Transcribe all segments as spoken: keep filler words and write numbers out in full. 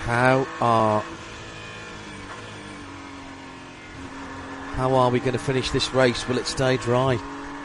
How are How are we going to finish this race? Will it stay dry?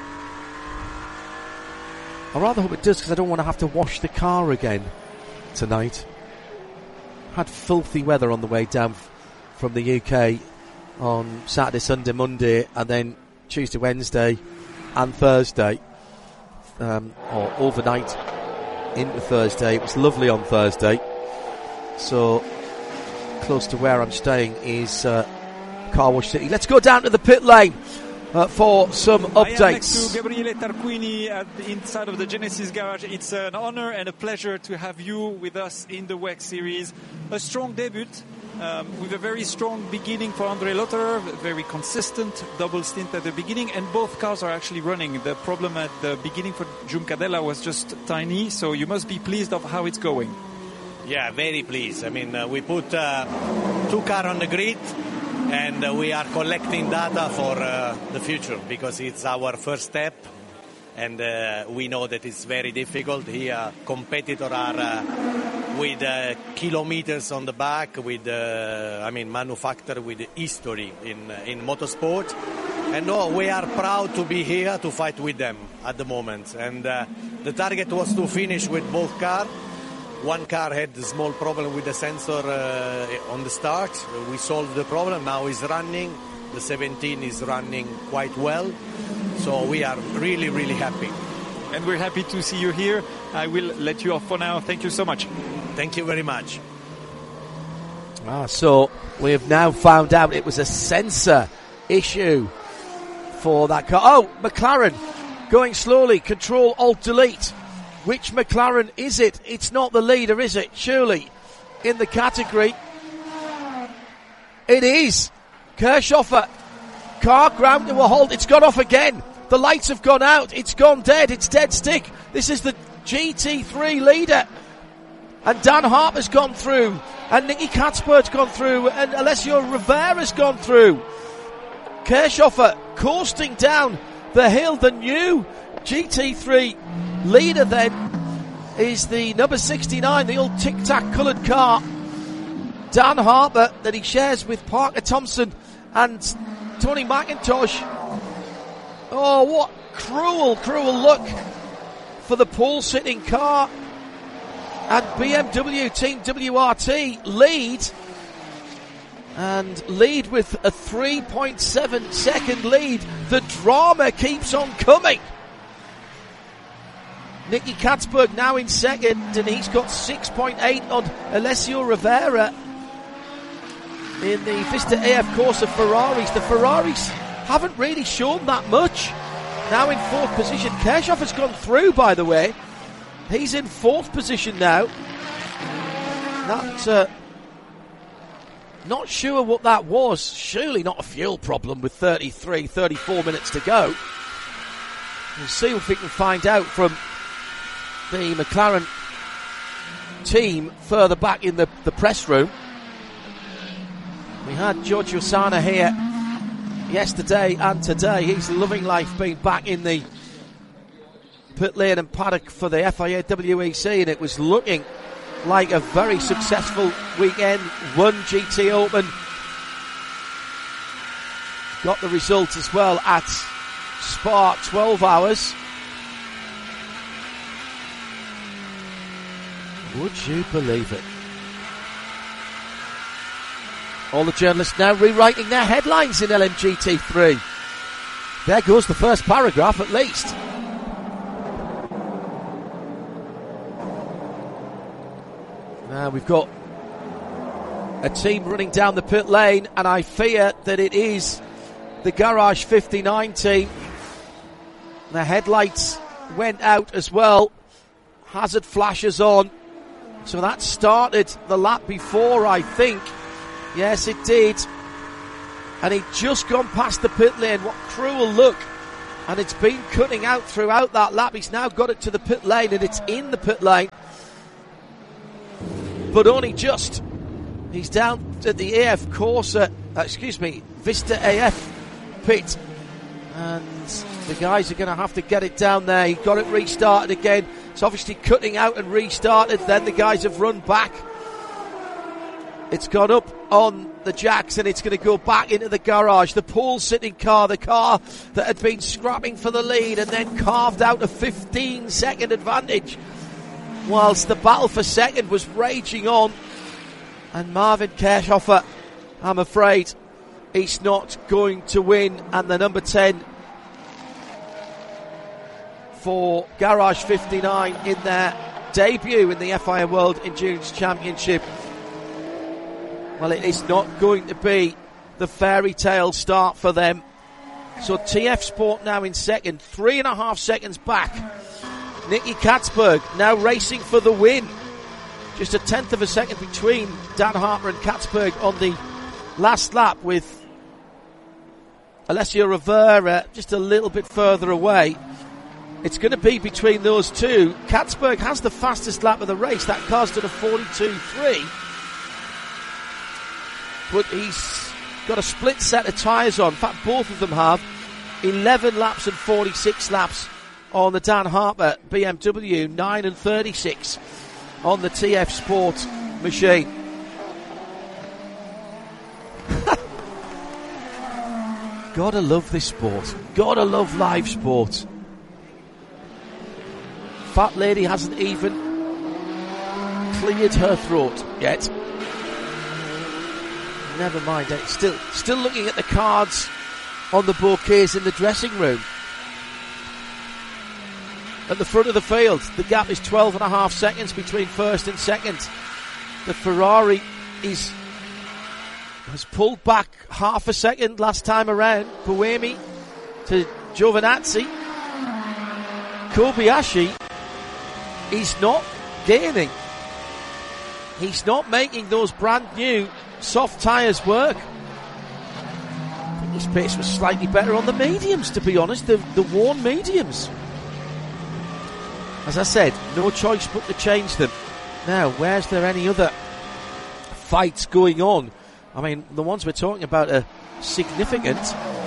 I rather hope it does, because I don't want to have to wash the car again tonight. Had filthy weather on the way down f- from the U K on Saturday, Sunday, Monday, and then Tuesday, Wednesday and Thursday, um, or overnight into Thursday. It was lovely on Thursday. So close to where I'm staying is uh, Car Wash City. Let's go down to the pit lane uh, for some updates. I am next to Gabriele Tarquini at the inside of the Genesis garage. It's an honor and a pleasure to have you with us in the W E C series. A strong debut um, with a very strong beginning for André Lotterer, very consistent double stint at the beginning, and both cars are actually running. The problem at the beginning for Giuncadella was just tiny, so you must be pleased of how it's going. Yeah, very pleased. I mean, uh, we put uh, two cars on the grid, and uh, we are collecting data for uh, the future, because it's our first step, and uh, we know that it's very difficult. Here, competitors are uh, with uh, kilometers on the back, with uh, I mean, manufacturer with history in uh, in motorsport, and no, we are proud to be here to fight with them at the moment. And uh, the target was to finish with both cars. One car had a small problem with the sensor uh, on the start. We solved the problem. Now it's running. The seventeen is running quite well. So we are really, really happy. And we're happy to see you here. I will let you off for now. Thank you so much. Thank you very much. Ah, so we have now found out it was a sensor issue for that car. Oh, McLaren going slowly. Control Alt Delete. Which McLaren is it? It's not the leader, is it? Surely in the category. It is. Kirchhofer. Car ground to a halt. It's gone off again. The lights have gone out. It's gone dead. It's dead stick. This is the G T three leader. And Dan Harper's gone through. And Nicky Catsburg's gone through. And Alessio Rivera's gone through. Kirchhofer coasting down the hill. The new G T three leader then is the number sixty-nine, the old tic-tac coloured car, Dan Harper, that he shares with Parker Thompson and Tony McIntosh. Oh, what cruel, cruel luck for the pole-sitting car. And B M W Team W R T lead, and lead with a three point seven second lead. The drama keeps on coming. Nicky Catsburg now in second, and he's got six point eight on Alessio Rivera in the Vista A F Corsa Ferraris. The Ferraris haven't really shown that much. Now in fourth position. Kirchhoff has gone through, by the way. He's in fourth position now. That's uh, not sure what that was. Surely not a fuel problem with thirty-three, thirty-four minutes to go. We'll see if we can find out from the McLaren team further back in the, the press room. We had Giorgio Sana here yesterday and today. He's loving life being back in the pit lane and paddock for the F I A W E C, and it was looking like a very successful weekend. One G T Open. Got the result as well at Spa, twelve hours. Would you believe it? All the journalists now rewriting their headlines in L M G T three. There goes the first paragraph at least. Now we've got a team running down the pit lane, and I fear that it is the Garage fifty-nine team. The headlights went out as well. Hazard flashes on. So that started the lap before, I think. Yes, it did. And he'd just gone past the pit lane. What cruel luck. And it's been cutting out throughout that lap. He's now got it to the pit lane, and it's in the pit lane. But only just. He's down at the A F Corsa, uh, excuse me, Vista A F pit. And the guys are going to have to get it down there. He got it restarted again. It's obviously cutting out and restarted. Then the guys have run back. It's gone up on the jacks and it's going to go back into the garage. The pole-sitting car, the car that had been scrapping for the lead and then carved out a fifteen-second advantage whilst the battle for second was raging on. And Marvin Kirchhofer, I'm afraid, he's not going to win. And the number ten for Garage fifty-nine in their debut in the F I A World Endurance Championship, well, it is not going to be the fairy tale start for them. So T F Sport now in second, three and a half seconds back. Nicky Katzberg now racing for the win. Just a tenth of a second between Dan Harper and Katzberg on the last lap, with Alessio Rivera just a little bit further away. It's going to be between those two. Katzberg has the fastest lap of the race. That car's done a forty-two three. But he's got a split set of tyres on. In fact, both of them have eleven laps and forty-six laps on the Dan Harper B M W, nine and thirty-six on the T F Sport machine. Gotta love this sport. Gotta love live sport. Fat lady hasn't even cleared her throat yet. Never mind. Still, still looking at the cards on the bouquets in the dressing room. At the front of the field, the gap is twelve and a half seconds between first and second. The Ferrari is has pulled back half a second last time around. Buemi to Giovinazzi. Kobayashi is not gaining. He's not making those brand new soft tyres work. I think his pace was slightly better on the mediums, to be honest, the, the worn mediums. As I said, no choice but to change them. Now, where's there any other fights going on? I mean, the ones we're talking about are significant.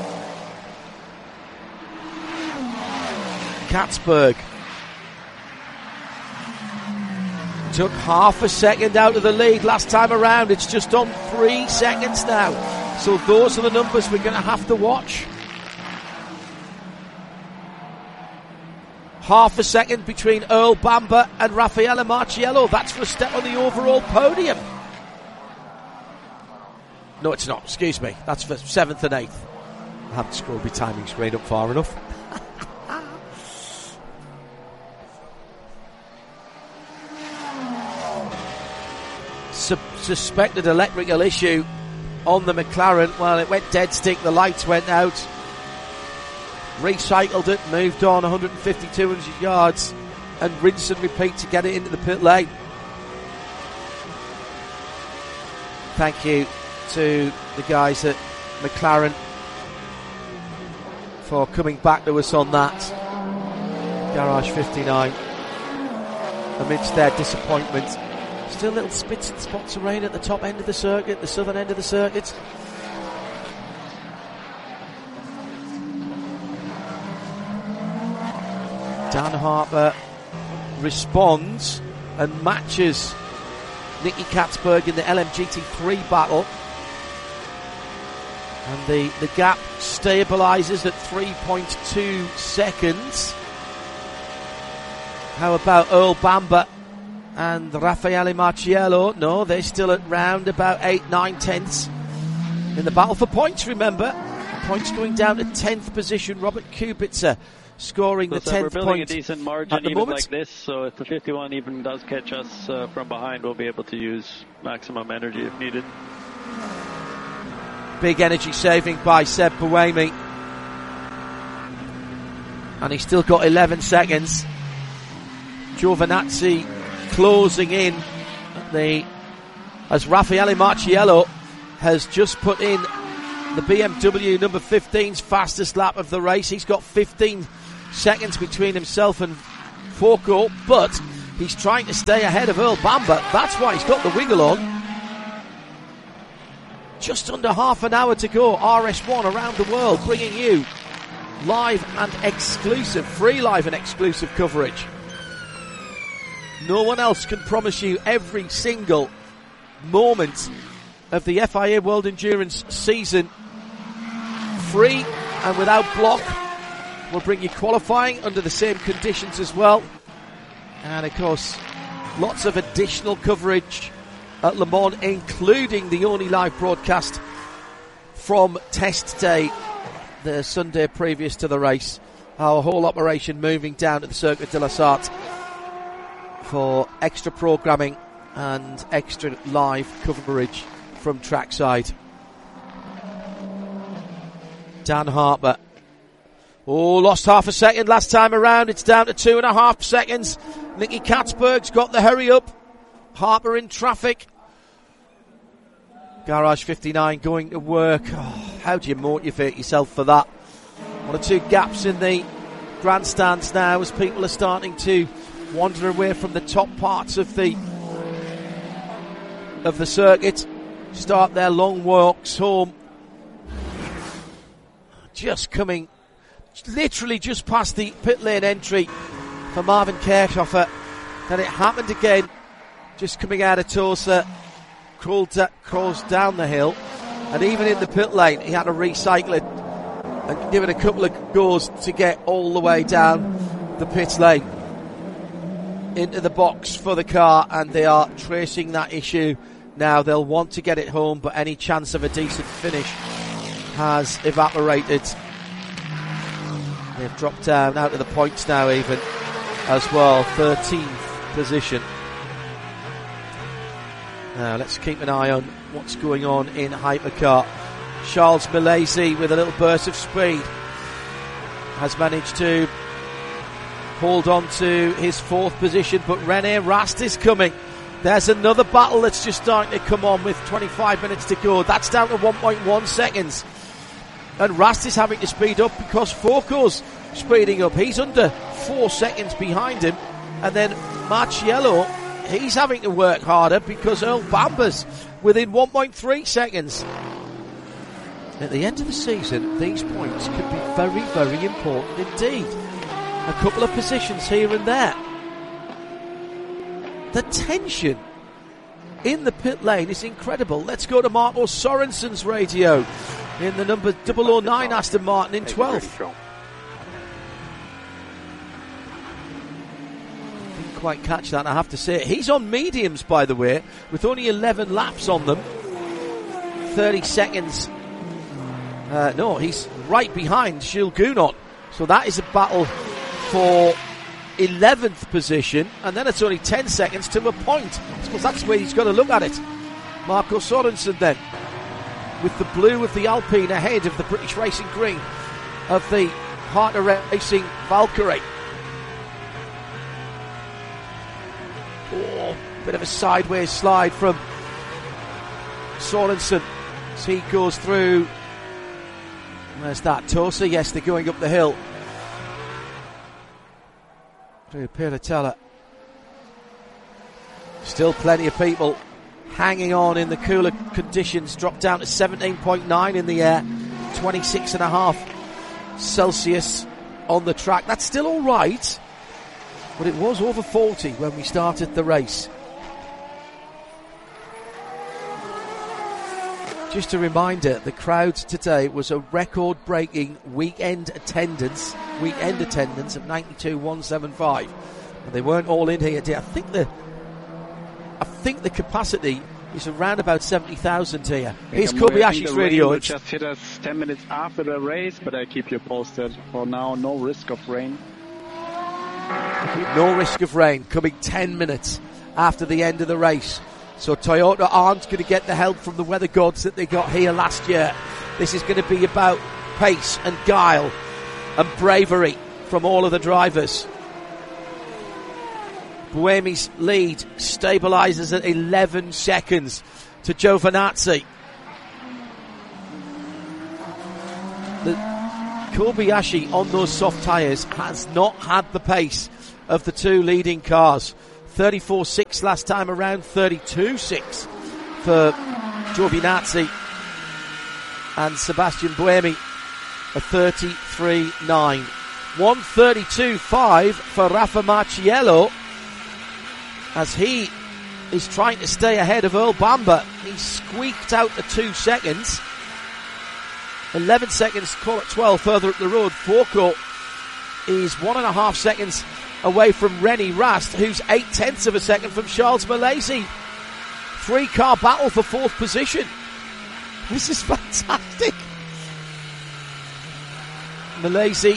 Katzberg took half a second out of the lead last time around. It's just on three seconds now. So those are the numbers we're going to have to watch. Half a second between Earl Bamber and Raffaele Marciello. That's for a step on the overall podium. No, it's not. Excuse me. That's for seventh and eighth. I haven't scrolled my timing screen up far enough. Suspected electrical issue on the McLaren. Well, it went dead stick, the lights went out, recycled it, moved on one fifty, two hundred yards, and rinse and repeat to get it into the pit lane. Thank you to the guys at McLaren for coming back to us on that. Garage fifty-nine, amidst their disappointment. Still little spits and spots of rain at the top end of the circuit, the southern end of the circuit. Dan Harper responds and matches Nicky Katzberg in the L M G T three battle. And the, the gap stabilises at three point two seconds. How about Earl Bamber and Raffaele Marciello? No, they're still at round about eight, nine tenths in the battle for points, remember. Points going down to tenth position. Robert Kubica scoring so the tenth point. We're building a decent margin at the even moment. like this, so if the fifty-one even does catch us uh, from behind, we'll be able to use maximum energy if needed. Big energy saving by Seb Buemi. And he's still got eleven seconds. Giovinazzi closing in the as Raffaele Marciello has just put in the B M W number fifteen's fastest lap of the race. He's got fifteen seconds between himself and Foucault, but he's trying to stay ahead of Earl Bamber. That's why he's got the wiggle on. Just under half an hour to go. R S one around the world, bringing you live and exclusive, free live and exclusive coverage. No one else can promise you every single moment of the F I A World Endurance season. Free and without block. We'll bring you qualifying under the same conditions as well. And of course, lots of additional coverage at Le Mans, including the only live broadcast from test day, the Sunday previous to the race. Our whole operation moving down to the Circuit de la Sarthe for extra programming and extra live coverage from trackside. Dan Harper. Oh, lost half a second last time around. It's down to two and a half seconds. Nicky Katzberg's got the hurry up. Harper in traffic. Garage fifty-nine going to work. Oh, how do you motivate yourself for that? One or two gaps in the grandstands now as people are starting to wander away from the top parts of the of the circuit. Start their long walks home. Just coming, literally just past the pit lane entry for Marvin Kirchhofer. Then it happened again, just coming out of Tosa, crawled da- crawls down the hill, and even in the pit lane, he had to recycle it and give it a couple of goes to get all the way down the pit lane into the box for the car, and they are tracing that issue now. They'll want to get it home, but any chance of a decent finish has evaporated. They've dropped down out of the points now even as well, thirteenth position. Now let's keep an eye on what's going on in Hypercar. Charles Milesi with a little burst of speed has managed to hold on to his fourth position, but Rene Rast is coming. There's another battle that's just starting to come on with twenty-five minutes to go. That's down to one point one seconds. And Rast is having to speed up because Foco's speeding up. He's under four seconds behind him. And then Marciello, he's having to work harder because Earl Bamber's within one point three seconds. At the end of the season, these points could be very, very important indeed. A couple of positions here and there. The tension in the pit lane is incredible. Let's go to Marco Sorensen's radio in the number double oh nine Aston Martin in twelfth. Didn't quite catch that, I have to say. He's on mediums, by the way, with only eleven laps on them. thirty seconds. Uh, no, he's right behind Gilles Gounod. So that is a battle for eleventh position, and then it's only ten seconds to a point. I suppose that's where he's got to look at it. Marco Sorensen then, with the blue of the Alpine ahead of the British Racing Green of the Harter Racing Valkyrie. Oh, bit of a sideways slide from Sorensen as he goes through. Where's that? Tosa? Yes, they're going up the hill. Through Piratella. Still plenty of people hanging on in the cooler conditions. Dropped down to seventeen point nine in the air, twenty-six point five Celsius on the track. That's still all right, but it was over forty when we started the race. Just a reminder, the crowd today was a record-breaking weekend attendance, weekend attendance of ninety-two thousand one hundred seventy-five. And they weren't all in here today. I think the, I think the capacity is around about seventy thousand here. Here's Kobayashi's radio. It just hit us ten minutes after the race, but I keep you posted. For now, no risk of rain. No risk of rain, coming ten minutes after the end of the race. So Toyota aren't going to get the help from the weather gods that they got here last year. This is going to be about pace and guile and bravery from all of the drivers. Buemi's lead stabilises at eleven seconds to Giovinazzi. The Kobayashi on those soft tyres has not had the pace of the two leading cars. thirty-four point six last time around, thirty-two point six for Giovinazzi, and Sebastian Buemi a thirty-three point nine. one thirty-two point five for Rafa Marciello as he is trying to stay ahead of Earl Bamber. He squeaked out the two seconds. eleven seconds, call it twelve further up the road. Forecourt is one and a half seconds away from Rennie Rast, who's eight tenths of a second from Charles Mallazy. Three car battle for fourth position. This is fantastic. Mallazy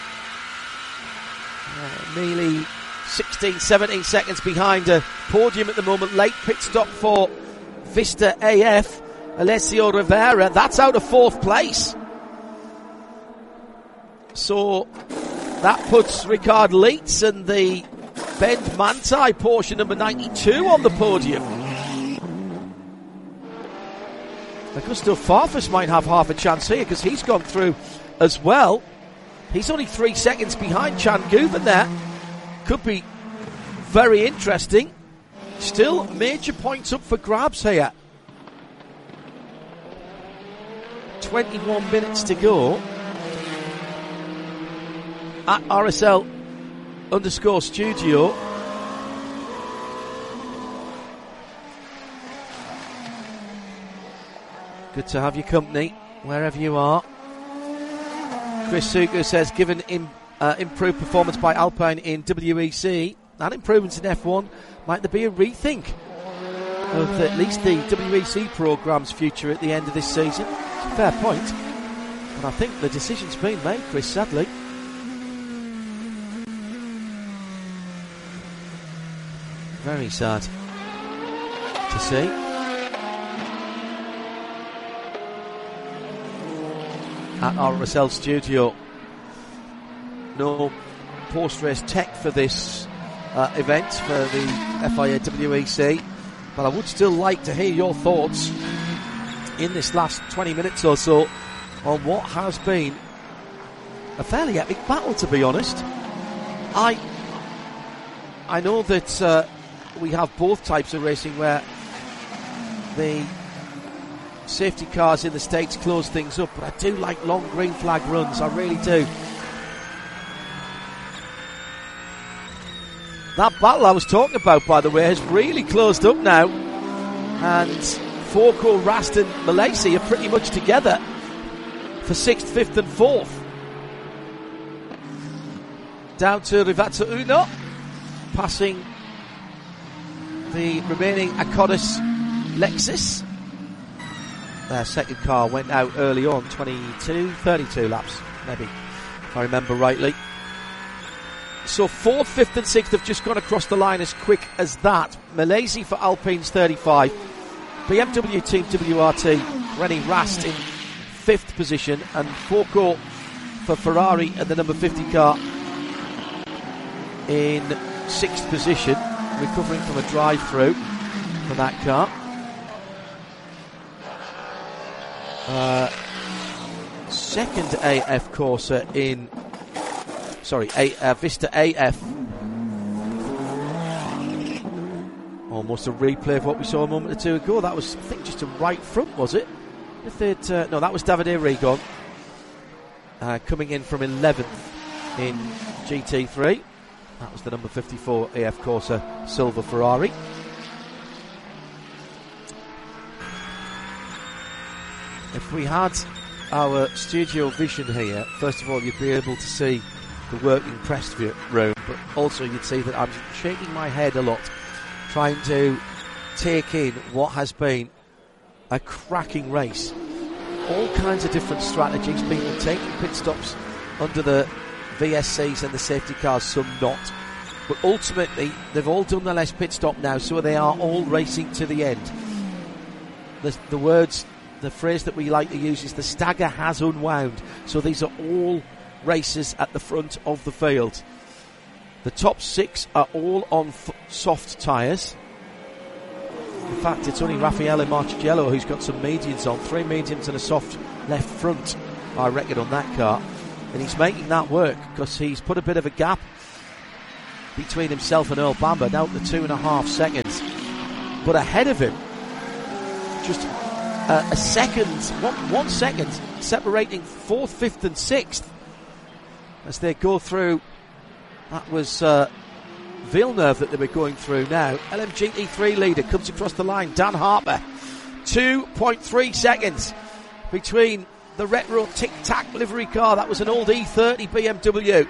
uh, nearly sixteen, seventeen seconds behind a podium at the moment. Late pit stop for Vista A F. Alessio Rivera, that's out of fourth place. So that puts Ricard Leitz and the Ben Manthey Porsche number ninety-two on the podium. Augusto Farfus might have half a chance here because he's gone through as well. He's only three seconds behind Chan Guven there. Could be very interesting. Still major points up for grabs here. twenty-one minutes to go. At R S L underscore studio. Good to have your company wherever you are. Chris Suko says, given im, uh, improved performance by Alpine in W E C and improvements in F one, might there be a rethink of the, at least the W E C programme's future at the end of this season? Fair point. And I think the decision's been made, Chris, sadly. Very sad to see. At R S L Studio, no post-race tech for this uh, event for the F I A W E C, but I would still like to hear your thoughts in this last twenty minutes or so on what has been a fairly epic battle, to be honest. I I know that uh, we have both types of racing where the safety cars in the States close things up, but I do like long green flag runs, I really do. That battle I was talking about, by the way, has really closed up now, and Forecourt, Rast and Mallazy are pretty much together for sixth, fifth and fourth. Down to Rivazza Uno, passing the remaining Acodis Lexus. Their second car went out early on, twenty-two, thirty-two laps, maybe, if I remember rightly. So fourth, fifth and sixth have just gone across the line as quick as that. Mallazy for Alpine's thirty-five. B M W Team W R T, Rennie Rast in fifth position, and Forecourt for Ferrari at the number fifty car in sixth position, recovering from a drive-through for that car. Uh, second A F Corsa in, sorry, A, uh, Vista A F. Almost a replay of what we saw a moment or two ago. That was, I think, just a right front, was it? If it uh, no, that was Davide Rigon uh, coming in from eleventh in G T three. That was the number fifty-four A F Corsa Silver Ferrari. If we had our studio vision here, first of all, you'd be able to see the working press room, but also you'd see that I'm shaking my head a lot, trying to take in what has been a cracking race. All kinds of different strategies, people taking pit stops under the V S Cs and the safety cars, some not. But ultimately, they've all done their last pit stop now, so they are all racing to the end. The, the words... The phrase that we like to use is the stagger has unwound. So these are all races at the front of the field. The top six are all on f- soft tyres. In fact, it's only Raffaele Marchigello who's got some mediums on. Three mediums and a soft left front, I reckon, on that car. And he's making that work because he's put a bit of a gap between himself and Earl Bamber, down to two and a half seconds. But ahead of him, just... Uh, a second, one, one second separating fourth, fifth and sixth as they go through. That was uh, Villeneuve that they were going through now. L M G T three leader comes across the line, Dan Harper. two point three seconds between the retro tic-tac livery car. That was an old E thirty B M W.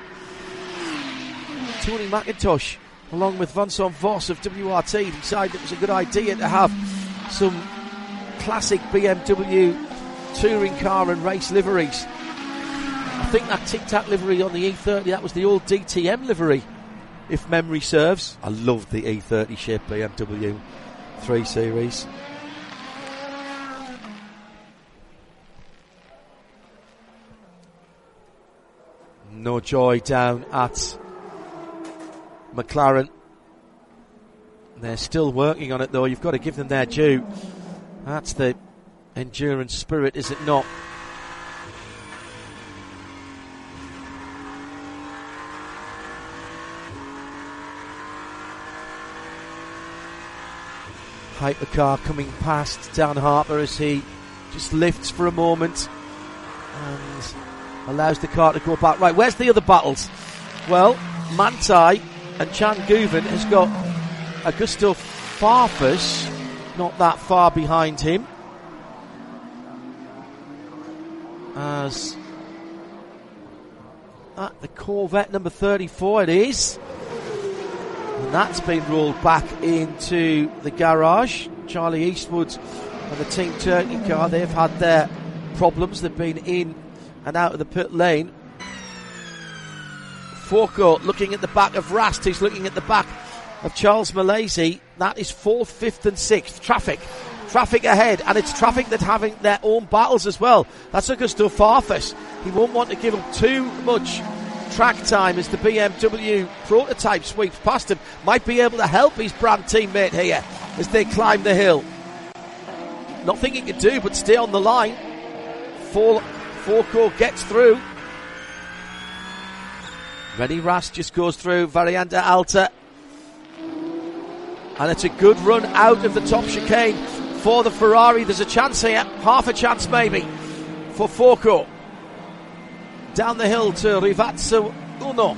Tony McIntosh, along with Vincent Voss of W R T, decided it was a good idea to have some classic B M W touring car and race liveries. I think that tic-tac livery on the E thirty, that was the old D T M livery, if memory serves. I loved the E thirty shaped B M W three Series. No joy down at McLaren. They're still working on it, though. You've got to give them their due. That's the endurance spirit, is it not? Hypercar coming past Dan Harper as he just lifts for a moment and allows the car to go back. Right, where's the other battles? Well, Manthey and Chan Guven has got Augusto Farfus not that far behind him, as at the Corvette number thirty-four it is, and that's been rolled back into the garage. Charlie Eastwood and the Team Turkey car, they've had their problems. They've been in and out of the pit lane. Fourcourt looking at the back of Rast, who's looking at the back of Charles Malaysia. That is fourth, fifth and sixth. Traffic. Traffic ahead, and it's Traffic that having their own battles as well. That's Augusto Farfus. He won't want to give up too much track time as the B M W prototype sweeps past him. Might be able to help his brand teammate here as they climb the hill. Nothing he can do but stay on the line. Four, Fourcourt gets through. Rennie Rast just goes through Variante Alta. And it's a good run out of the top chicane for the Ferrari. There's a chance here, half a chance maybe, for Fourcourt. Down the hill to Rivazzo Uno.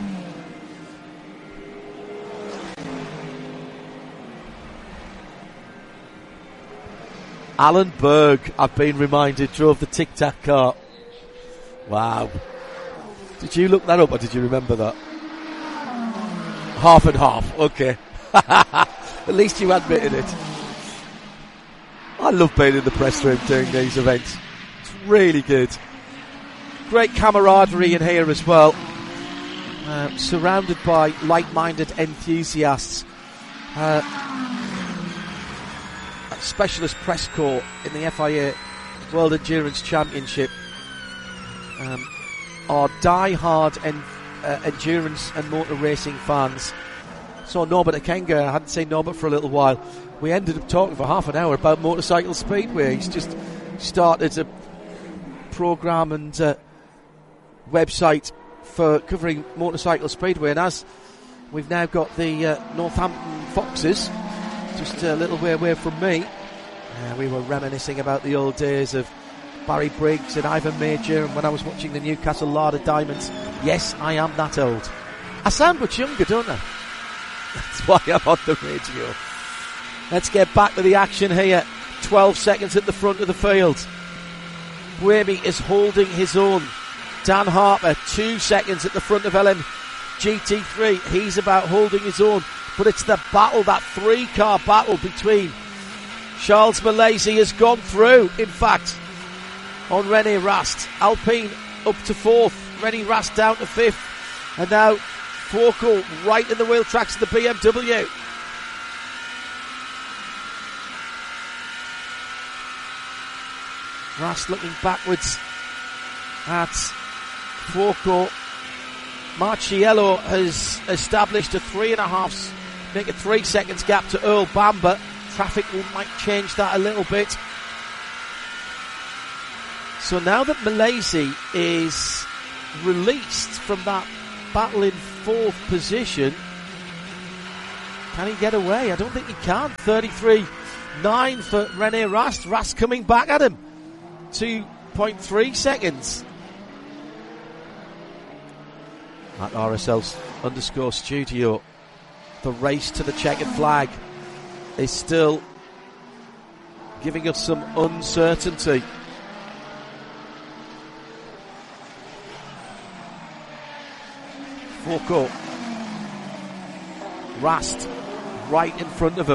Alan Berg, I've been reminded, drove the Tic Tac car. Wow. Did you look that up or did you remember that? Half and half, okay. At least you admitted it. I love being in the press room doing these events. It's really good. Great camaraderie in here as well. Uh, surrounded by like-minded enthusiasts. Uh, specialist press corps in the F I A World Endurance Championship um, are die-hard en- uh, endurance and motor racing fans. So Norbert Akenga, I hadn't seen Norbert for a little while. We ended up talking for half an hour about Motorcycle Speedway. He's just started a programme and uh, website for covering Motorcycle Speedway, and as we've now got the uh, Northampton Foxes just a little way away from me, uh, we were reminiscing about the old days of Barry Briggs and Ivan Major, and when I was watching the Newcastle Larder Diamonds. Yes, I am that old. I sound much younger, don't I? That's why I'm on the radio. Let's get back to the action here. twelve seconds at the front of the field. Buemi is holding his own. Dan Harper, two seconds at the front of L M G T three. He's about holding his own. But it's the battle, that three-car battle between Charles Malaysia has gone through, in fact, on Rennie Rast. Alpine up to fourth. Rennie Rast down to fifth. And now Fourcourt right in the wheel tracks of the B M W. Rast looking backwards at Fourcourt. Marciello has established a three and a half, make a three seconds gap to Earl Bamber. Traffic will might change that a little bit. So now that Malaysia is released from that battle in fourth position, can he get away? I don't think he can. thirty-three nine for Rennie Rast. Rast coming back at him. two point three seconds. At R S L underscore studio. the race to the checkered flag is still giving us some uncertainty. Forecourt. Rast right in front of him.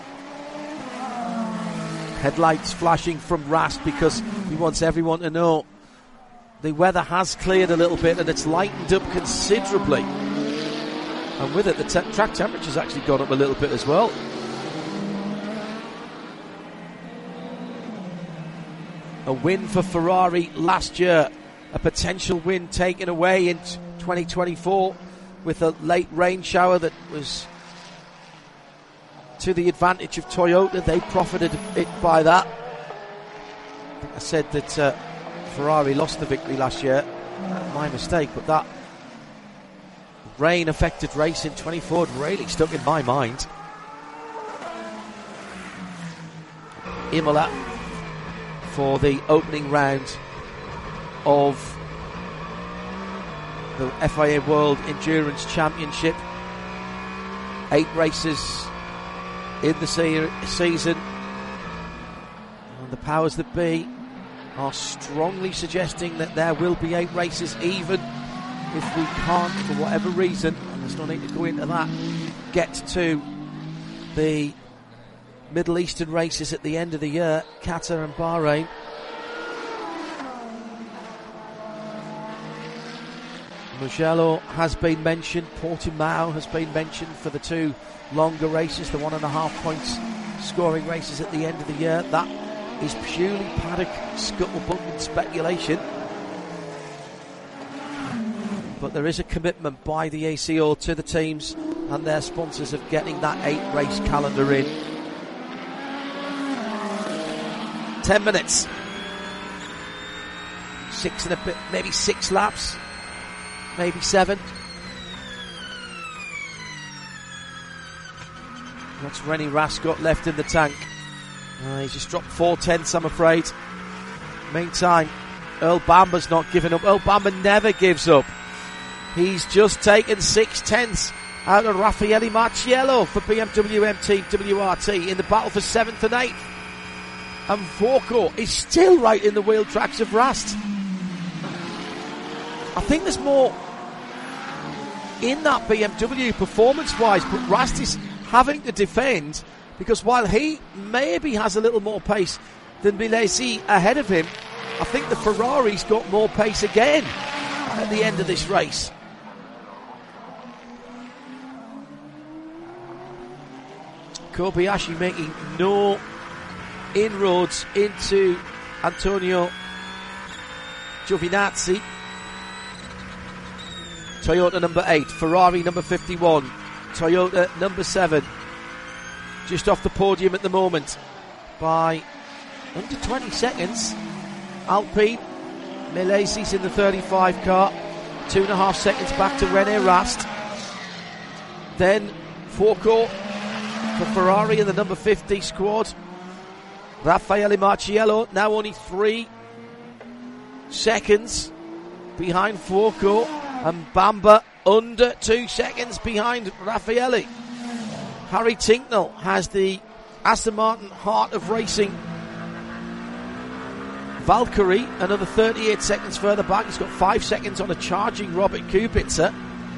Headlights flashing from Rast because he wants everyone to know the weather has cleared a little bit and it's lightened up considerably. And with it, the te- track temperature's actually gone up a little bit as well. A win for Ferrari last year. A potential win taken away in twenty twenty-four with a late rain shower that was to the advantage of Toyota. They profited it by that. I think I said that uh, Ferrari lost the victory last year. My mistake, but that rain affected race in twenty-four really stuck in my mind. Imola for the opening round of the F I A World Endurance Championship. Eight races in the se- season. And the powers that be are strongly suggesting that there will be eight races, even if we can't, for whatever reason, and there's no need to go into that, get to the Middle Eastern races at the end of the year, Qatar and Bahrain. Mugello has been mentioned, Portimao has been mentioned for the two longer races, the one and a half points scoring races at the end of the year. That is purely paddock scuttlebutt and speculation. But there is a commitment by the A C O to the teams and their sponsors of getting that eight race calendar in. Ten minutes. Six and a bit, maybe six laps. Maybe seven. What's Rennie Rast got left in the tank? Uh, he's just dropped four tenths, I'm afraid. Meantime, Earl Bamber's not giving up. Earl Bamber never gives up. He's just taken six tenths out of Raffaele Marciello for B M W M Team W R T in the battle for seventh and eighth. And Forecourt is still right in the wheel tracks of Rast. I think there's more in that B M W performance-wise, but Rast is having to defend because while he maybe has a little more pace than Milesi ahead of him, I think the Ferrari's got more pace again at the end of this race. Kobayashi making no inroads into Antonio Giovinazzi. Toyota number eight, Ferrari number fifty-one, Toyota number seven, just off the podium at the moment by under twenty seconds. Alpine, Milesi's in the thirty-five car, two and a half seconds back to René Rast. Then Forecourt for Ferrari in the number fifty squad. Raffaele Marciello now only three seconds behind Forecourt. And Bamber under two seconds behind Raffaele. Harry Tinknell has the Aston Martin Heart of Racing Valkyrie, another thirty-eight seconds further back. He's got five seconds on a charging Robert Kubica.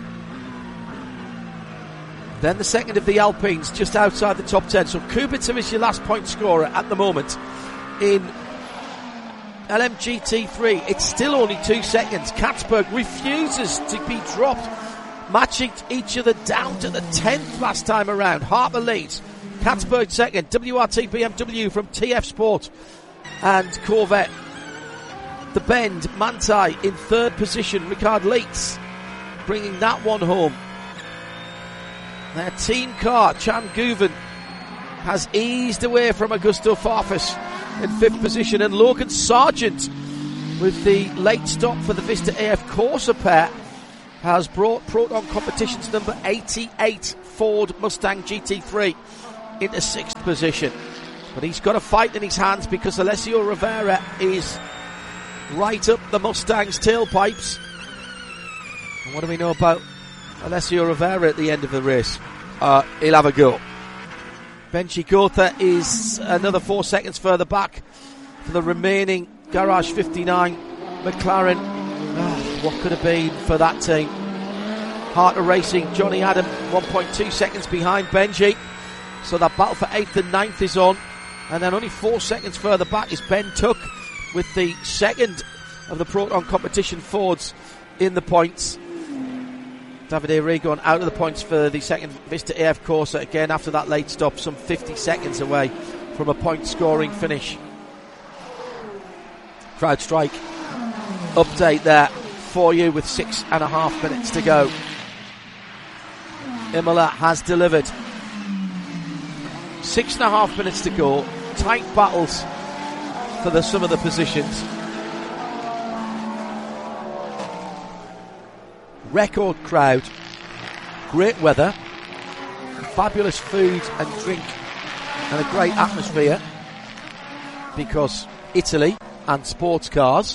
Then the second of the Alpines just outside the top ten. So Kubica is your last point scorer at the moment in L M G T three. It's still only two seconds. Katzberg refuses to be dropped, matching each other down to the tenth last time around. Harper leads, Katzberg second, W R T B M W from T F Sport and Corvette. The Bend, Manthey in third position. Ricard Leitz bringing that one home. Their team car, Chan Guven, has eased away from Augusto Farfus in fifth position, and Logan Sargent with the late stop for the Vista A F Corsa pair has brought Proton Competitions number eighty-eight Ford Mustang G T three into sixth position. But he's got a fight in his hands because Alessio Rivera is right up the Mustang's tailpipes. And what do we know about Alessio Rivera at the end of the race? uh, he'll have a go. Benji Gotha is another four seconds further back for the remaining Garage fifty-nine McLaren. Oh, what could have been for that team? Harter Racing, Johnny Adam, one point two seconds behind Benji. So that battle for eighth and ninth is on. And then only four seconds further back is Ben Tuck with the second of the Proton competition Fords in the points. Davide Rigon out of the points for the second Vista A F Corsa again after that late stop, some fifty seconds away from a point scoring finish. CrowdStrike update there for you with six and a half minutes to go. Imola has delivered. Six and a half minutes to go. Tight battles for the, some of the positions. Record crowd. Great weather. Fabulous food and drink. And a great atmosphere. Because Italy and sports cars.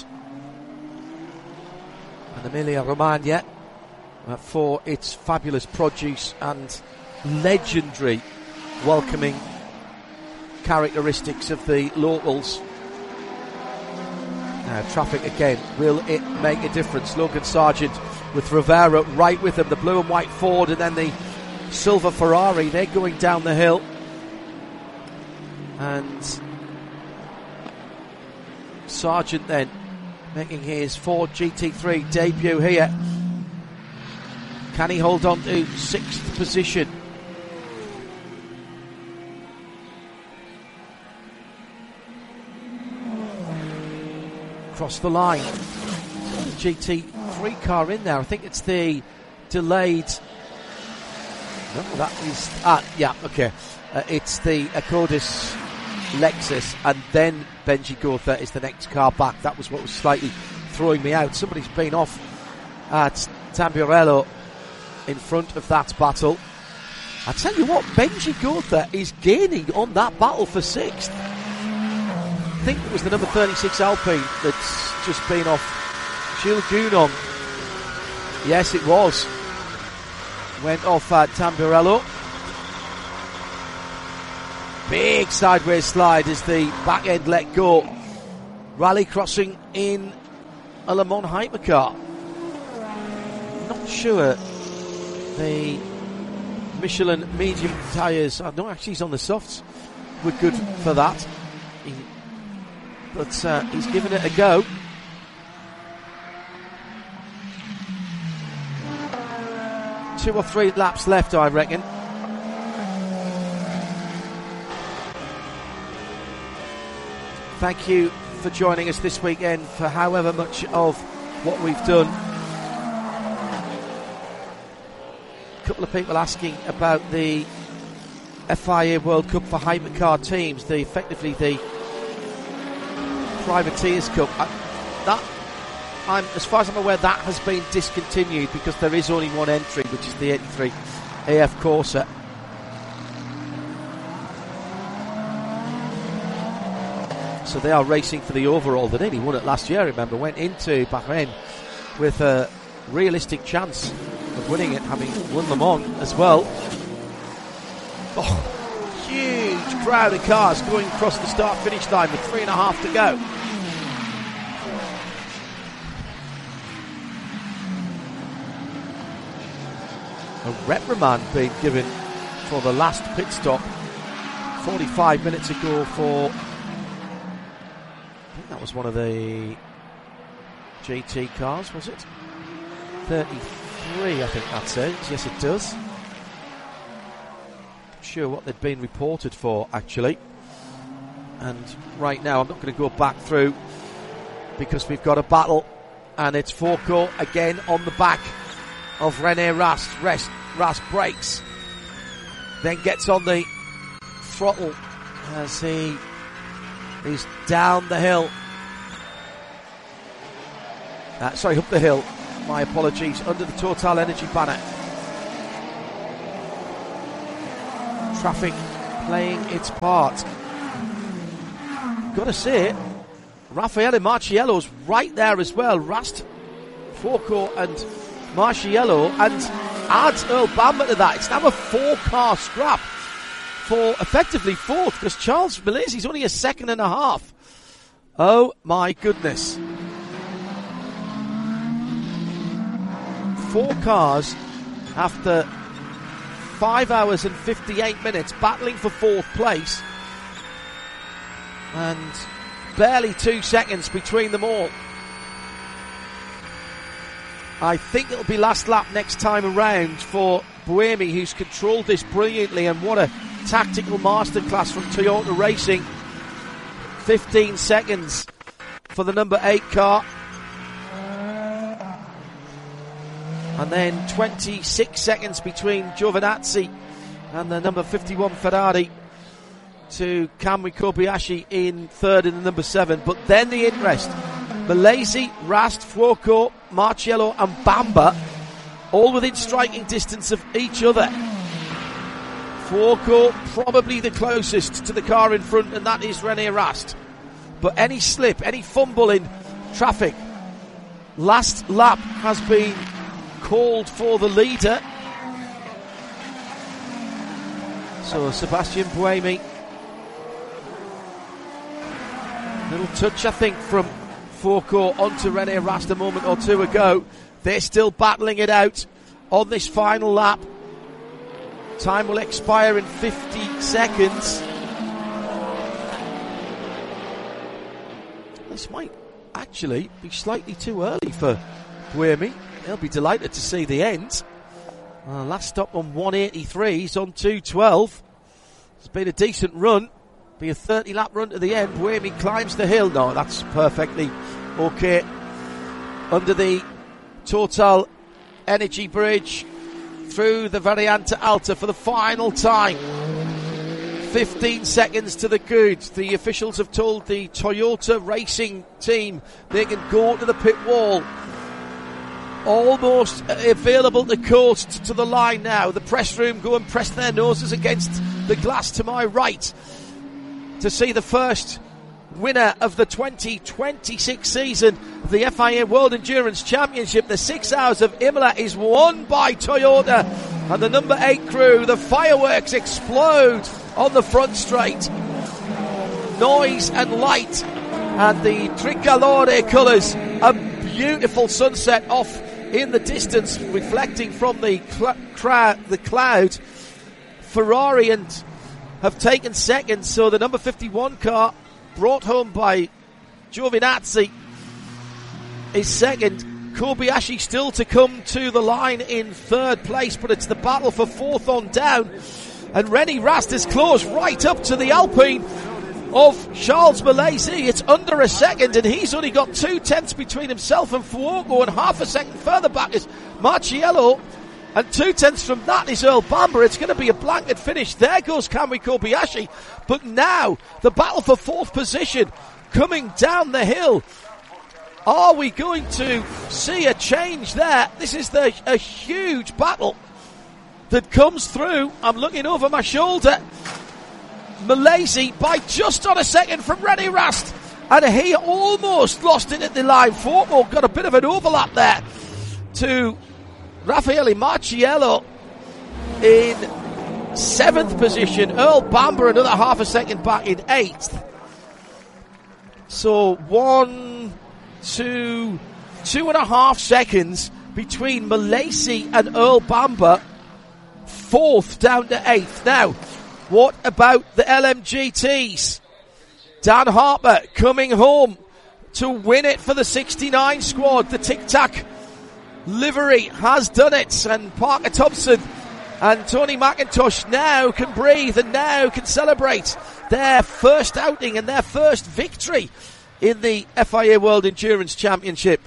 And Emilia Romagna uh, for its fabulous produce and legendary welcoming characteristics of the locals. Now traffic again, will it make a difference? Logan Sargent with Rivera right with him, the blue and white Ford and then the silver Ferrari, they're going down the hill. And Sargent then making his Ford G T three debut here. Can he hold on to sixth position? Across the line. The G T three car in there. I think it's the delayed. No, that is. Ah, yeah, okay. Uh, it's the Acodis Lexus, and then Benji Gotha is the next car back. That was what was slightly throwing me out. Somebody's been off at Tamburello in front of that battle. I tell you what, Benji Gotha is gaining on that battle for sixth. I think it was the number thirty-six Alpine that's just been off. Gilles Gounon. Yes, it was. Went off at Tamburello. Big sideways slide as the back end let go. Rally crossing in a Le Mans hypercar. Not sure the Michelin medium tyres, oh, no, actually he's on the softs, were good for that. He, but uh, he's given it a go. Two or three laps left, I reckon. Thank you for joining us this weekend for however much of what we've done. A couple of people asking about the F I A World Cup for hypercar teams, the effectively the Privateers Cup. I, that, I'm, as far as I'm aware, that has been discontinued because there is only one entry, which is the eighty-three A F Corsa. So they are racing for the overall. They nearly won it last year, remember. Went into Bahrain with a realistic chance of winning it, having won Le Mans as well. Oh, huge crowd of cars going across the start-finish line with three and a half to go. A reprimand being given for the last pit stop forty-five minutes ago for... I think that was one of the G T cars, was it? thirty-three, I think that says. Yes, it does. Not sure what they'd been reported for, actually. And right now, I'm not going to go back through because we've got a battle, and it's Fourcault again on the back of René Rast. Rast, Rast brakes, then gets on the throttle as he is down the hill. Uh, sorry, up the hill. My apologies. Under the Total Energy banner. Traffic playing its part. Gotta say it. Raffaele Marciello's right there as well. Rast, Fourcault and Marciello. And add Earl Bamber to that, it's now a four-car scrap for effectively fourth, because Charles Milesi's only a second and a half. Oh my goodness. Four cars after five hours and fifty-eight minutes battling for fourth place, and barely two seconds between them all. I think it'll be last lap next time around for Buemi, who's controlled this brilliantly, and what a tactical masterclass from Toyota Racing. fifteen seconds for the number eight car, and then twenty-six seconds between Giovinazzi and the number fifty-one Ferrari to Kamui Kobayashi in third in the number seven. But then the interest: Milesi, Rast, Fuoco, Marciello and Bamber all within striking distance of each other. Fuoco probably the closest to the car in front, and that is René Rast. But any slip, any fumble in traffic, last lap has been called for the leader. So Sebastian Buemi, little touch I think from Fuoco onto René Rast a moment or two ago. They're still battling it out on this final lap. Time will expire in fifty seconds. This might actually be slightly too early for Buemi. They'll be delighted to see the end. Uh, last stop on one eighty-three, he's on two twelve. It's been a decent run. Be a thirty lap run to the end. Buemi climbs the hill. No, that's perfectly okay. Under the Total Energy Bridge, through the Variante Alta for the final time. fifteen seconds to the good. The officials have told the Toyota Racing team they can go to the pit wall. Almost available to coast to the line now. The press room go and press their noses against the glass to my right to see the first winner of the twenty twenty-six season of the F I A World Endurance Championship. The six hours of Imola is won by Toyota, and the number eight crew, the fireworks explode on the front straight. Noise and light, and the Tricolore colours, a beautiful sunset off in the distance, reflecting from the cl- cra- the cloud. Ferrari and have taken second, so the number fifty-one car, brought home by Giovinazzi, is second. Kobayashi still to come to the line in third place, but it's the battle for fourth on down. And René Rast is close right up to the Alpine of Charles Milesi. It's under a second, and he's only got two tenths between himself and Fuoco, and half a second further back is Marciello, and two tenths from that is Earl Bamber. It's going to be a blanket finish. There goes Kamui Kobayashi. But now the battle for fourth position coming down the hill. Are we going to see a change there? This is the, a huge battle that comes through. I'm looking over my shoulder. Milesi by just on a second from René Rast, and he almost lost it at the line. Fuoco got a bit of an overlap there to Raffaele Marciello in seventh position. Earl Bamber another half a second back in eighth. So one, two, two and a half seconds between Milesi and Earl Bamber. Fourth down to eighth. Now, what about the L M G Ts? Dan Harper coming home to win it for the sixty-nine squad. The Tic Tac livery has done it, and Parker Thompson and Tony McIntosh now can breathe and now can celebrate their first outing and their first victory in the F I A World Endurance Championship.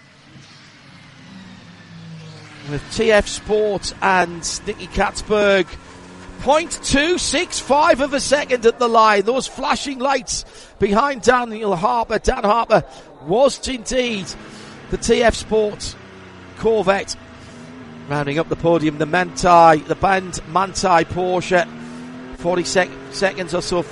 With T F Sport and Nicky Katzberg, zero point two six five of a second at the line. Those flashing lights behind Daniel Harper. Dan Harper was indeed the T F Sport Corvette. Rounding up the podium, the Manthey, the band Manthey Porsche, forty sec- seconds or so